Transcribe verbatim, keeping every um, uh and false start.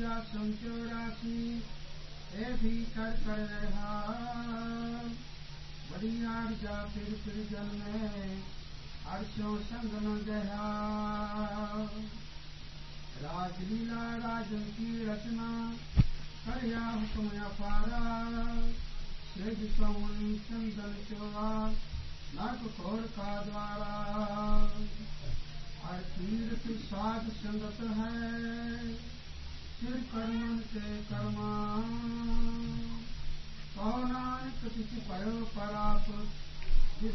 आसन चौरासी ए भी कर कर रहा बड़ी आड़ जा फिर फिर जल में हर्षों संग न गया राजलीला राजन की रचना करया हुक्म अपारा सिद्ध सौनी चंदन चोरा नट खोर का द्वारा हर तीर्थ साध संगत है सिर कर्मन के कर्मा कहो नानक तिस भयो पराप